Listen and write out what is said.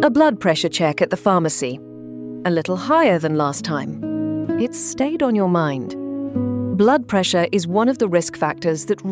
A blood pressure check at the pharmacy. A little higher than last time. It's stayed on your mind. Blood pressure is one of the risk factors that